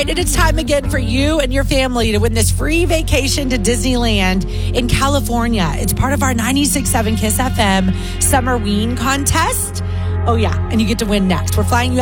right, and it's time again for you and your family to win this free vacation to Disneyland in California. It's part of our 96.7 Kiss FM Summerween contest. Oh, yeah, and you get to win next. We're flying you